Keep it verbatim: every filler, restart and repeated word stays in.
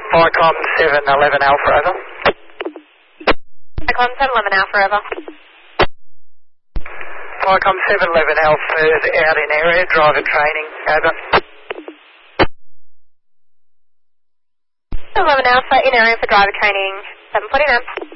Vicom seven eleven Alpha, over. Vicom seven eleven Alpha, over. Vicom seven eleven Alpha is out in area, driver training, over. seven eleven Alpha in area for driver training, seven forty-nine.